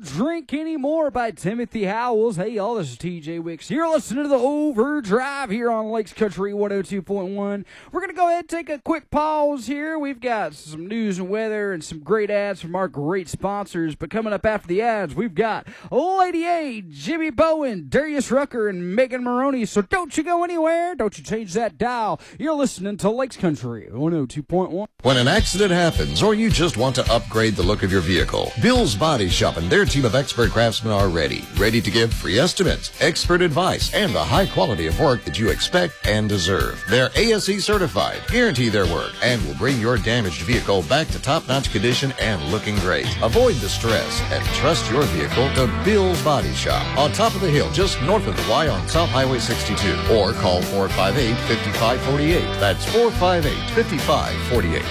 Don't Drink Anymore by Timothy Howells. Hey, y'all, this is TJ Wicks. You're listening to the Overdrive here on Lakes Country 102.1. We're going to go ahead and take a quick pause here. We've got some news and weather and some great ads from our great sponsors. But coming up after the ads, we've got Lady A, Jimmy Bowen, Darius Rucker, and Megan Maroney. So don't you go anywhere. Don't you change that dial. You're listening to Lakes Country 102.1. When an accident happens or you just want to upgrade the look of your vehicle, Bill's Body Shop and their team of expert craftsmen are ready to give free estimates, expert advice, and the high quality of work that you expect and deserve. They're ASE certified, guarantee their work, and will bring your damaged vehicle back to top-notch condition and looking great. Avoid the stress and trust your vehicle to Bill's Body Shop on top of the hill just north of the Y on South Highway 62, or call 458-5548. That's 458-5548.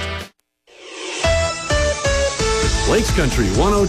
Lakes Country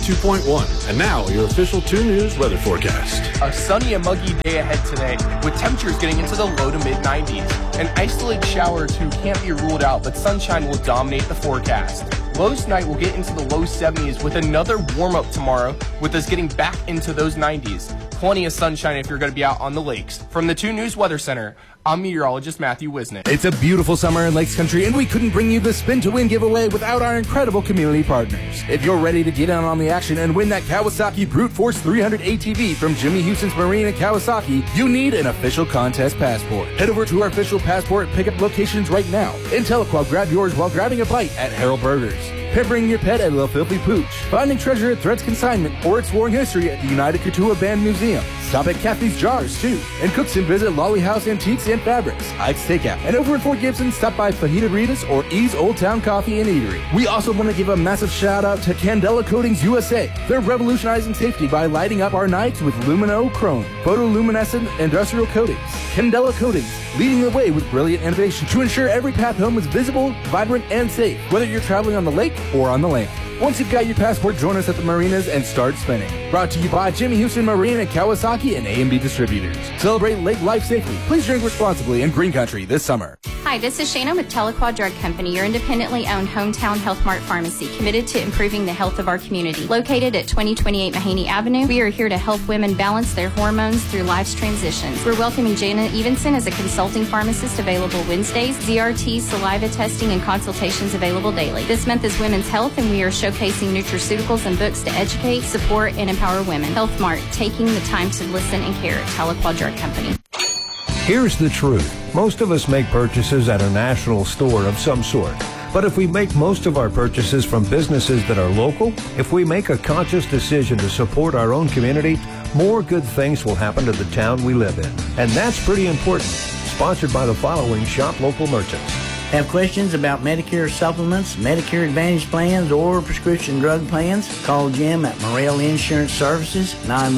102.1. And now, your official 2 News weather forecast. A sunny and muggy day ahead today, with temperatures getting into the low to mid-90s. An isolated shower or two can't be ruled out, but sunshine will dominate the forecast. Lows tonight will get into the low 70s with another warm-up tomorrow, with us getting back into those 90s. Plenty of sunshine if you're going to be out on the lakes. From the 2 News Weather Center, I'm meteorologist Matthew Wisnick. It's a beautiful summer in Lakes Country, and we couldn't bring you the Spin to Win giveaway without our incredible community partners. If you're ready to get in on the action and win that Kawasaki Brute Force 300 ATV from Jimmy Houston's Marine and Kawasaki, you need an official contest passport. Head over to our official passport pickup locations right now. In Tahlequah, grab yours while grabbing a bite at Harold Burgers. Pampering your pet at La Filthy Pooch. Finding treasure at Threads Consignment or exploring history at the United Couture Band Museum. Stop at Kathy's Jars, too. In Cookson, visit Lolly House Antiques and Fabrics, Ike's Takeout. And over in Fort Gibson, stop by Fajita Rita's or E's Old Town Coffee and Eatery. We also want to give a massive shout out to Candela Coatings USA. They're revolutionizing safety by lighting up our nights with Lumino Chrome, photoluminescent industrial coatings. Candela Coatings, leading the way with brilliant innovation to ensure every path home is visible, vibrant, and safe, whether you're traveling on the lake or on the land. Once you've got your passport, join us at the marinas and start spinning. Brought to you by Jimmy Houston Marine and Kawasaki and A&B Distributors. Celebrate lake life safely. Please drink responsibly in Green Country this summer. Hi, this is Shannon with Tahlequah Drug Company, your independently owned hometown Health Mart pharmacy, committed to improving the health of our community. Located at 2028 Mahaney Avenue, we are here to help women balance their hormones through life's transitions. We're welcoming Jana Evenson as a consulting pharmacist, available Wednesdays, ZRT, saliva testing, and consultations available daily. This month is Women's Health, and we are showcasing nutraceuticals and books to educate, support, and empower women. Health Mart, taking the time to listen and care at Tahlequah Drug Company. Here's the truth. Most of us make purchases at a national store of some sort. But if we make most of our purchases from businesses that are local, if we make a conscious decision to support our own community, more good things will happen to the town we live in. And that's pretty important. Sponsored by the following shop local merchants. Have questions about Medicare supplements, Medicare Advantage plans, or prescription drug plans? Call Jim at Morrell Insurance Services,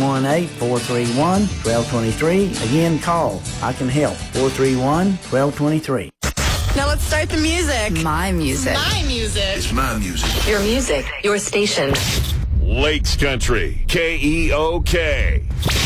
918-431-1223. Again, call. I can help. 431-1223. Now let's start the music. My music. My music. It's my music. Your music. Your station. Lakes Country. KEOK.